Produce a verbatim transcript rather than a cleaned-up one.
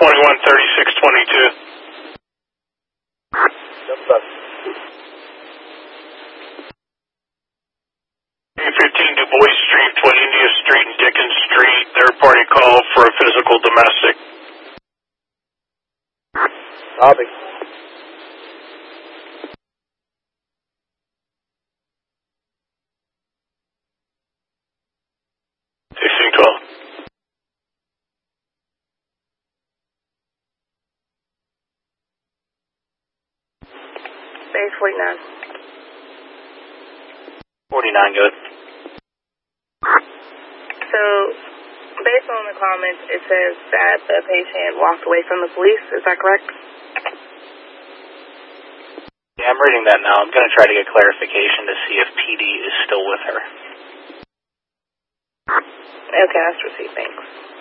twenty-one thirty-six twenty-two. three fifteen Du Bois Street, between India Street and Dickens Street. Third party call for a physical domestic. Copy. sixteen twelve. Base forty-nine. forty-nine, good. So, based on the comments, it says that the patient walked away from the police. Is that correct? Yeah, I'm reading that now. I'm going to try to get clarification to see if P D is still with her. Okay, that's received. Thanks.